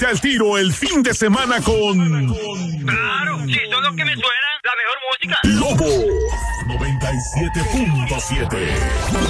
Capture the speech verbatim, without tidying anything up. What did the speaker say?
Pega el tiro el fin de semana con... Claro, sí, son los que me suenan. La mejor música. Lobo noventa y siete punto siete.